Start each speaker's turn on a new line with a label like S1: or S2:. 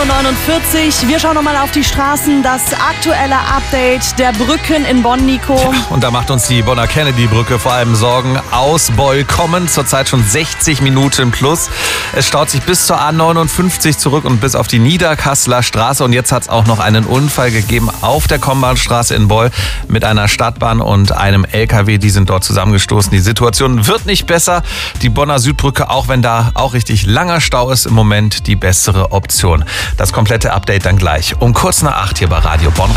S1: 9:49 Uhr. Wir schauen nochmal auf die Straßen. Das aktuelle Update der Brücken in Bonn, Nico.
S2: Ja, und da macht uns die Bonner Kennedy-Brücke vor allem Sorgen. Aus Beul kommen zurzeit schon 60 Minuten plus. Es staut sich bis zur A59 zurück und bis auf die Niederkasseler Straße. Und jetzt hat es auch noch einen Unfall gegeben auf der Kombahnstraße in Beul mit einer Stadtbahn und einem LKW. Die sind dort zusammengestoßen. Die Situation wird nicht besser. Die Bonner Südbrücke, auch wenn da auch richtig langer Stau ist, im Moment die bessere Option. Das komplette Update dann gleich um kurz nach 8 hier bei Radio Bonn.